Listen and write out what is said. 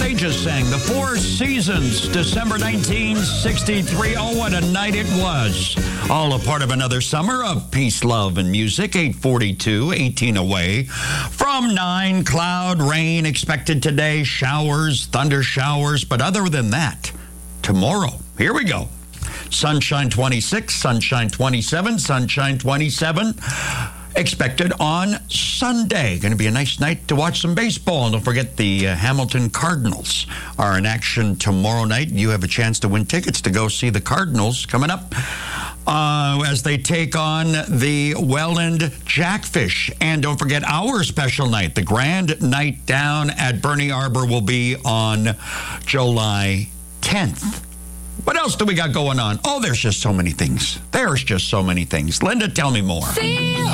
Sages sang The Four Seasons, December 1963. Oh, what a night it was. All a part of another summer of peace, love, and music. 8:42, 18 away from 9. Cloud, rain expected today, showers, thunder showers. But other than that, tomorrow, here we go. Sunshine 26, sunshine 27, sunshine 27. Expected on Sunday. Going to be a nice night to watch some baseball. And don't forget the Hamilton Cardinals are in action tomorrow night. You have a chance to win tickets to go see the Cardinals coming up as they take on the Welland Jackfish. And don't forget our special night. The Grand Night Down at Bernie Arbor will be on July 10th. What else do we got going on? Oh, there's just so many things. There's just so many things. Linda, tell me more.